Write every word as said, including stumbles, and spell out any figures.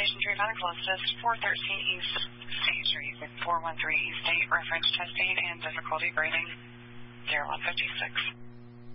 Station three nine closest, four thirteen East State Street, four one three East State, reference testing and difficulty grading, zero one fifty-six.